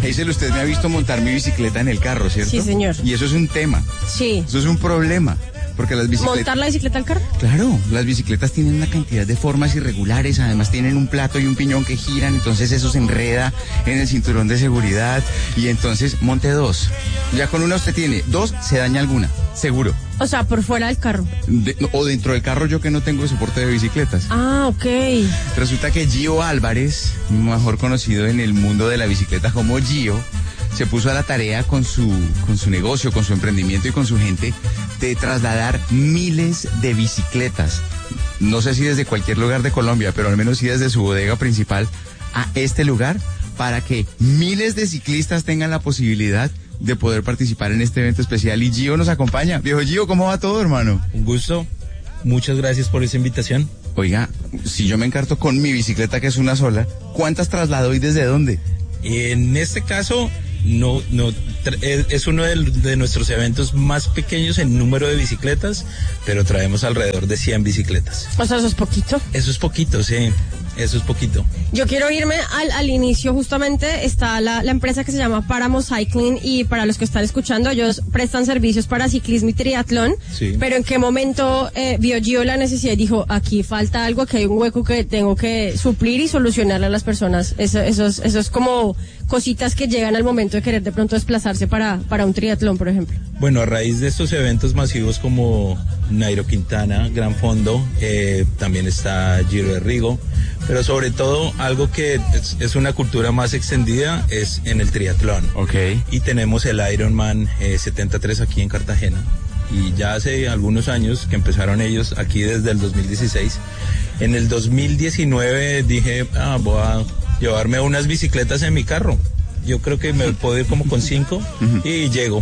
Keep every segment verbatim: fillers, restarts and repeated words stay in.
Hazel, usted me ha visto montar mi bicicleta en el carro, ¿cierto? Sí, señor. Y eso es un tema. Sí. Eso es un problema. Porque las bicicletas... ¿Montar la bicicleta al carro? Claro, las bicicletas tienen una cantidad de formas irregulares, además tienen un plato y un piñón que giran, entonces eso se enreda en el cinturón de seguridad y entonces monte dos. Ya con una usted tiene, dos se daña alguna, seguro. O sea, por fuera del carro. De, o dentro del carro yo que no tengo soporte de bicicletas. Ah, ok. Resulta que Gio Álvarez, mejor conocido en el mundo de la bicicleta como Gio, se puso a la tarea con su, con su negocio, con su emprendimiento y con su gente de trasladar miles de bicicletas. No sé si desde cualquier lugar de Colombia, pero al menos sí desde su bodega principal a este lugar para que miles de ciclistas tengan la posibilidad de poder participar en este evento especial. Y Gio nos acompaña. Viejo Gio, ¿cómo va todo, hermano? Un gusto. Muchas gracias por esa invitación. Oiga, si yo me encarto con mi bicicleta, que es una sola, ¿cuántas traslado y desde dónde? En este caso, no, no, es uno de, de nuestros eventos más pequeños en número de bicicletas, pero traemos alrededor de cien bicicletas. O sea, eso es poquito. Eso es poquito, sí. Eso es poquito. Yo quiero irme al, al inicio, justamente está la, la empresa que se llama Páramo Cycling, y para los que están escuchando, ellos prestan servicios para ciclismo y triatlón, sí. Pero ¿en qué momento eh, vio Gio la necesidad y dijo, aquí falta algo, que hay un hueco que tengo que suplir y solucionarle a las personas? Eso, eso, es, eso es como cositas que llegan al momento de querer de pronto desplazarse para, para un triatlón, por ejemplo. Bueno, a raíz de estos eventos masivos como Nairo Quintana, Gran Fondo, eh, también está Giro de Rigo, pero sobre todo algo que es, es una cultura más extendida es en el triatlón. Okay. Y tenemos el Ironman eh, setenta y tres aquí en Cartagena. Y ya hace algunos años que empezaron ellos aquí desde el dos mil dieciséis. En el dos mil diecinueve dije, ah, voy a llevarme unas bicicletas en mi carro. Yo creo que me puedo ir como con cinco y llego.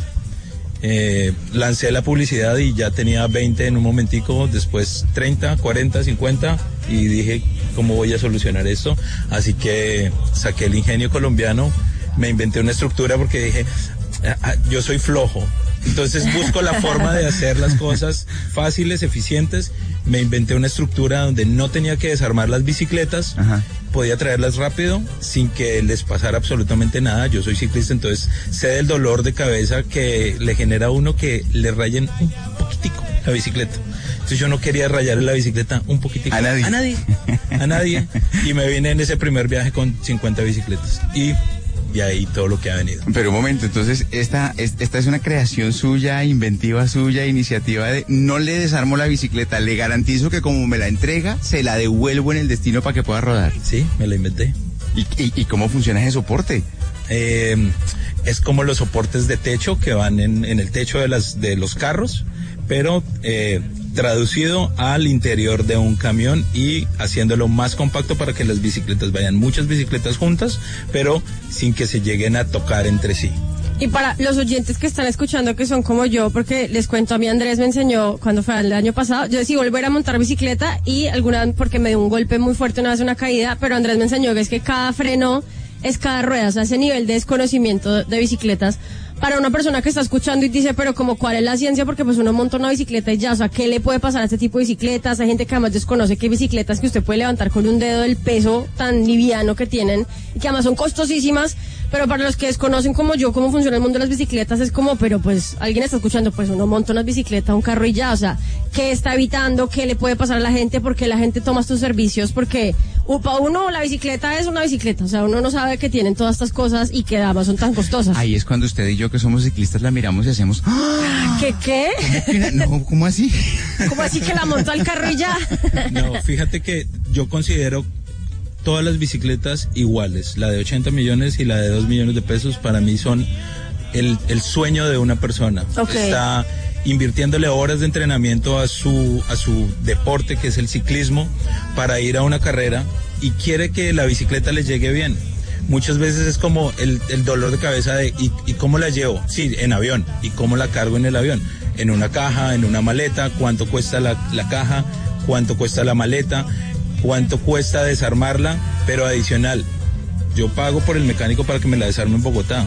Eh, lancé la publicidad y ya tenía veinte en un momentico, después treinta, cuarenta, cincuenta y dije, ¿cómo voy a solucionar esto? Así que saqué el ingenio colombiano, me inventé una estructura porque dije, ah, yo soy flojo, entonces busco la forma de hacer las cosas fáciles, eficientes. Me inventé una estructura donde no tenía que desarmar las bicicletas. Ajá. Podía traerlas rápido sin que les pasara absolutamente nada. Yo soy ciclista, entonces sé del dolor de cabeza que le genera a uno que le rayen un poquitico la bicicleta. Entonces yo no quería rayarle la bicicleta un poquitico. A nadie. A nadie. A nadie. Y me vine en ese primer viaje con cincuenta bicicletas. Y de ahí todo lo que ha venido. Pero un momento, entonces esta, esta es una creación suya, inventiva suya, iniciativa de no le desarmo la bicicleta, le garantizo que como me la entrega, se la devuelvo en el destino para que pueda rodar. Sí, me la inventé. ¿Y, y, y cómo funciona ese soporte? Eh, es como los soportes de techo que van en, en el techo de, las, de los carros, pero eh, traducido al interior de un camión y haciéndolo más compacto para que las bicicletas vayan muchas bicicletas juntas, pero sin que se lleguen a tocar entre sí. Y para los oyentes que están escuchando, que son como yo, porque les cuento, a mí Andrés me enseñó cuando fue el año pasado, yo decidí volver a montar bicicleta y alguna, porque me dio un golpe muy fuerte una vez una caída, pero Andrés me enseñó que es que cada freno es cada rueda, o sea, ese nivel de desconocimiento de bicicletas, para una persona que está escuchando y dice, pero como cuál es la ciencia, porque pues uno monta una bicicleta y ya, o sea, ¿qué le puede pasar a este tipo de bicicletas? Hay gente que además desconoce que hay bicicletas que usted puede levantar con un dedo el peso tan liviano que tienen y que además son costosísimas, pero para los que desconocen como yo cómo funciona el mundo de las bicicletas es como, pero pues alguien está escuchando, pues uno monta una bicicleta, un carro y ya, o sea, ¿qué está evitando? ¿Qué le puede pasar a la gente? ¿Por qué la gente toma estos servicios? Porque para uno la bicicleta es una bicicleta, o sea, uno no sabe que tienen todas estas cosas y que además son tan costosas. Ahí es cuando usted y yo que somos ciclistas la miramos y hacemos ¡ah! ¿Qué qué? No, ¿cómo así? ¿Cómo así que la montó al carro y ya? No, fíjate que yo considero todas las bicicletas iguales, la de ochenta millones y la de dos millones de pesos para mí son el, el sueño de una persona. Okay. Está invirtiéndole horas de entrenamiento a su, a su deporte, que es el ciclismo, para ir a una carrera y quiere que la bicicleta le llegue bien. Muchas veces es como el, el dolor de cabeza de ¿y, ¿y cómo la llevo? Sí, en avión. ¿Y cómo la cargo en el avión? En una caja, en una maleta. ¿Cuánto cuesta la, la caja? ¿Cuánto cuesta la maleta? ¿Cuánto cuesta desarmarla? Pero adicional, yo pago por el mecánico para que me la desarme en Bogotá.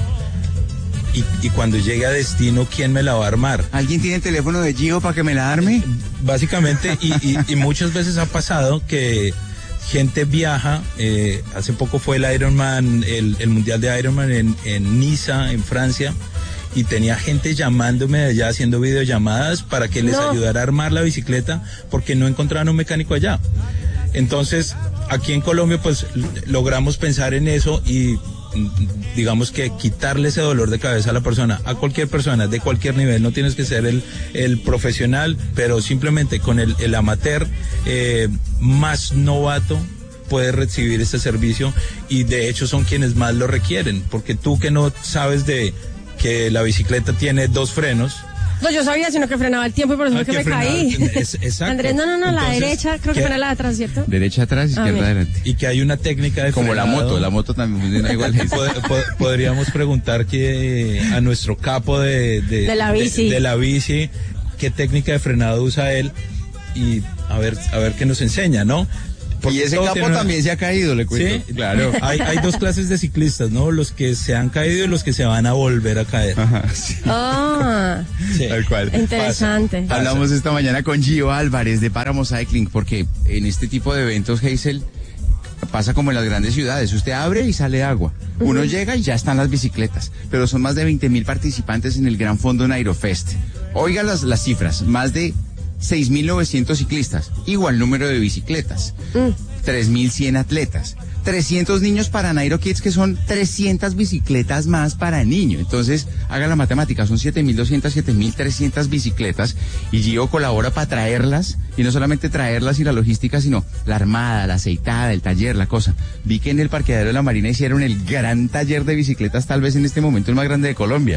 Y, y cuando llegue a destino, ¿quién me la va a armar? ¿Alguien tiene el teléfono de Gio para que me la arme? Básicamente, y, y, y muchas veces ha pasado que gente viaja, eh, hace poco fue el Ironman, el, el Mundial de Ironman en, en Niza, en Francia, y tenía gente llamándome de allá, haciendo videollamadas para que les no. ayudara a armar la bicicleta, porque no encontraban un mecánico allá. Entonces, aquí en Colombia, pues, logramos pensar en eso y digamos que quitarle ese dolor de cabeza a la persona, a cualquier persona, de cualquier nivel. No tienes que ser el, el profesional, pero simplemente con el, el amateur eh, más novato puedes recibir este servicio, y de hecho son quienes más lo requieren, porque tú que no sabes de que la bicicleta tiene dos frenos. No, yo sabía, sino que frenaba el tiempo y por eso ah, fue que, que me frenaba, caí. Es, exacto. Andrés, no, no, no, Entonces, la derecha, creo que frena la de atrás, ¿cierto? Derecha atrás, izquierda ah, adelante. Y que hay una técnica de como frenado. la moto, la moto también funciona igual. Pod, pod, podríamos preguntar que a nuestro capo de, de, de, la bici. De, de la bici, qué técnica de frenado usa él, y a ver, a ver qué nos enseña, ¿no? Porque y ese capo una... también se ha caído, le cuento. Sí, claro. Hay, hay dos clases de ciclistas, ¿no? Los que se han caído y los que se van a volver a caer. Ajá, sí. Ah, sí. Tal cual. Interesante. Pasa, pasa. Hablamos esta mañana con Gio Álvarez de Páramo Cycling, porque en este tipo de eventos, Hazel, pasa como en las grandes ciudades. Usted abre y sale agua. Uno uh-huh. llega y ya están las bicicletas. Pero son más de veinte mil participantes en el Gran Fondo Nairofest. Oiga las, las cifras, más de seis mil novecientos ciclistas, igual número de bicicletas, mm. tres mil cien atletas, trescientos niños para Nairo Kids, que son trescientas bicicletas más para niños. Entonces, haga la matemática, son siete mil doscientas, siete mil trescientas bicicletas, y Gio colabora para traerlas, y no solamente traerlas y la logística, sino la armada, la aceitada, el taller, la cosa. Vi que en el parqueadero de la Marina hicieron el gran taller de bicicletas, tal vez en este momento el más grande de Colombia.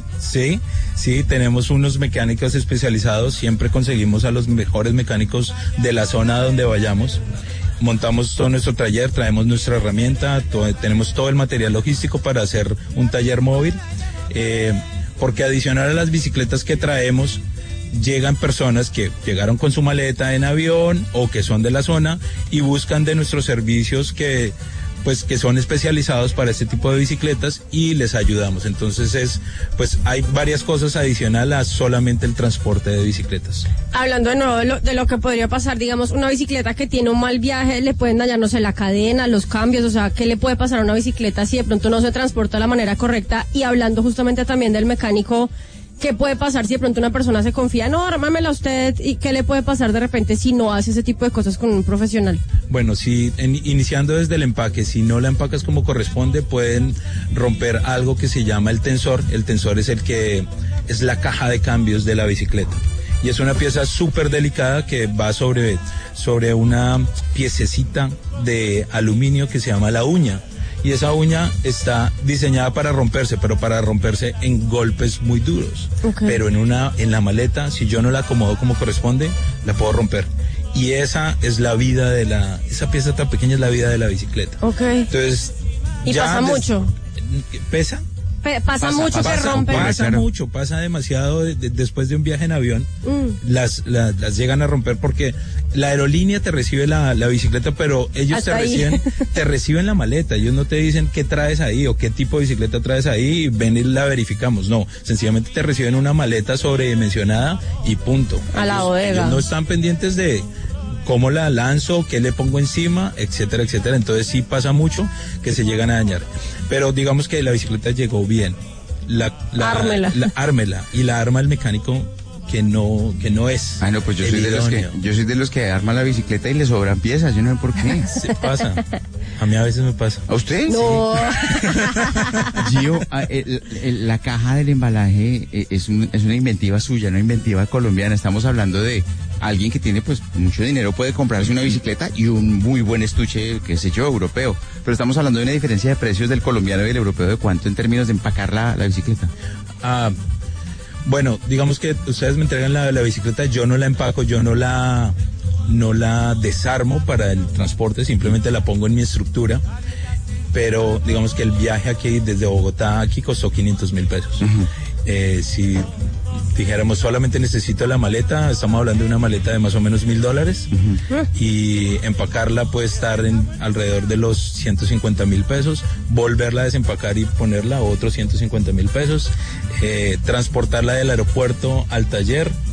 Sí, sí, tenemos unos mecánicos especializados, siempre conseguimos a los mejores mecánicos de la zona donde vayamos. Montamos todo nuestro taller, traemos nuestra herramienta, todo, tenemos todo el material logístico para hacer un taller móvil, eh, porque adicional a las bicicletas que traemos, llegan personas que llegaron con su maleta en avión o que son de la zona y buscan de nuestros servicios que pues que son especializados para este tipo de bicicletas, y les ayudamos. Entonces es, pues hay varias cosas adicionales a solamente el transporte de bicicletas. Hablando de nuevo de lo, de lo que podría pasar, digamos, una bicicleta que tiene un mal viaje, le pueden dañar, no sé, la cadena, los cambios, o sea, ¿qué le puede pasar a una bicicleta si de pronto no se transporta de la manera correcta? Y hablando justamente también del mecánico, ¿qué puede pasar si de pronto una persona se confía? No, ármamela usted. ¿Y qué le puede pasar de repente si no hace ese tipo de cosas con un profesional? Bueno, si en, iniciando desde el empaque, si no la empacas como corresponde, pueden romper algo que se llama el tensor. El tensor es el que es la caja de cambios de la bicicleta. Y es una pieza súper delicada que va sobre, sobre una piececita de aluminio que se llama la uña. Y esa uña está diseñada para romperse, pero para romperse en golpes muy duros. Okay. Pero en una, en la maleta, si yo no la acomodo como corresponde, la puedo romper. Y esa es la vida de la, esa pieza tan pequeña es la vida de la bicicleta. Okay. Entonces, ¿y ya pasa des, mucho? ¿Pesa? Pasa, pasa mucho pasa, que rompe. Pasa claro. mucho, pasa demasiado de, de, después de un viaje en avión, mm. las, las, las llegan a romper porque la aerolínea te recibe la, la bicicleta, pero ellos Hasta te ahí. reciben, te reciben la maleta, ellos no te dicen qué traes ahí o qué tipo de bicicleta traes ahí, y ven y la verificamos, no, sencillamente te reciben una maleta sobredimensionada y punto. A la ellos, bodega. Ellos no están pendientes de cómo la lanzo, qué le pongo encima, etcétera, etcétera. Entonces sí pasa mucho que se llegan a dañar, pero digamos que la bicicleta llegó bien. La, la, ármela. La, ármela y la arma el mecánico que no que no es. Ah, no, pues yo soy de los que yo soy de los que arma la bicicleta y le sobran piezas, yo no sé por qué. Se pasa. A mí a veces me pasa. ¿A usted? No. Sí. Gio, el, el, la caja del embalaje es, un, es una inventiva suya, no inventiva colombiana. Estamos hablando de alguien que tiene pues mucho dinero, puede comprarse una bicicleta y un muy buen estuche, qué sé yo, europeo. Pero estamos hablando de una diferencia de precios del colombiano y el europeo, ¿de cuánto en términos de empacar la, la bicicleta? Ah, bueno, digamos que ustedes me entregan la, la bicicleta, yo no la empaco, yo no la, no la desarmo para el transporte, simplemente la pongo en mi estructura. Pero digamos que el viaje aquí desde Bogotá aquí costó quinientos mil pesos. Uh-huh. Eh, si dijéramos solamente necesito la maleta, estamos hablando de una maleta de más o menos mil dólares. Uh-huh. Y empacarla puede estar en alrededor de los ciento cincuenta mil pesos, volverla a desempacar y ponerla otros ciento cincuenta mil pesos, eh, transportarla del aeropuerto al taller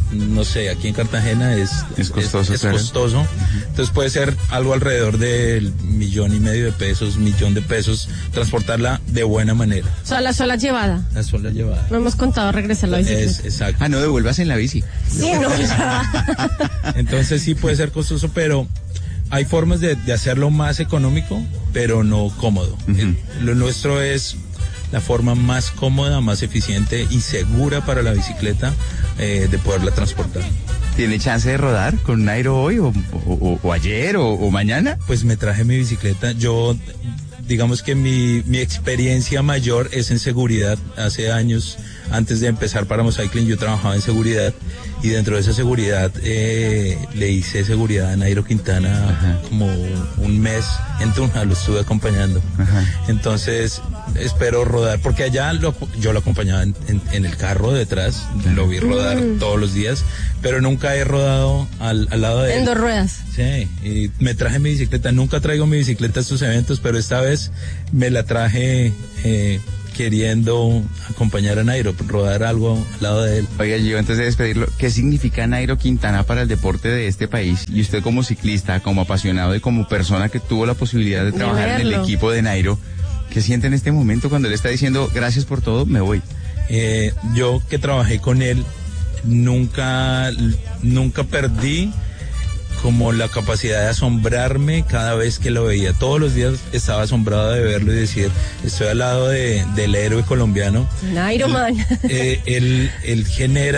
no sé, aquí en Cartagena es, es costoso. Es, es costoso. Uh-huh. Entonces puede ser algo alrededor del millón y medio de pesos, millón de pesos, transportarla de buena manera. O sea, la sola llevada. La sola llevada. No hemos contado regresar la bicicleta. Es, exacto. Ah, no devuelvas en la bici. Sí, no. Entonces sí puede ser costoso, pero hay formas de, de hacerlo más económico, pero no cómodo. Uh-huh. El, lo nuestro es la forma más cómoda, más eficiente y segura para la bicicleta eh, de poderla transportar. ¿Tiene chance de rodar con Nairo hoy o, o, o ayer o, o mañana? Pues me traje mi bicicleta. Yo, digamos que mi, mi experiencia mayor es en seguridad. Hace años, antes de empezar Páramo Cycling, yo trabajaba en seguridad y dentro de esa seguridad eh, le hice seguridad a Nairo Quintana. Ajá. Como un mes en Tunja, lo estuve acompañando. Ajá. Entonces espero rodar, porque allá lo, yo lo acompañaba en, en, en el carro detrás, lo vi rodar mm. todos los días, pero nunca he rodado al, al lado de él. En dos ruedas. Sí, y me traje mi bicicleta, nunca traigo mi bicicleta a estos eventos, pero esta vez me la traje eh, queriendo acompañar a Nairo, rodar algo al lado de él. Oiga, Gio, antes de despedirlo, ¿qué significa Nairo Quintana para el deporte de este país? Y usted como ciclista, como apasionado y como persona que tuvo la posibilidad de trabajar en el equipo de Nairo, ¿qué siente en este momento cuando él está diciendo gracias por todo, me voy? Eh, yo que trabajé con él, nunca, nunca perdí como la capacidad de asombrarme cada vez que lo veía. Todos los días estaba asombrado de verlo y decir, estoy al lado de, del héroe colombiano. Nairo Man. Eh, él, él genera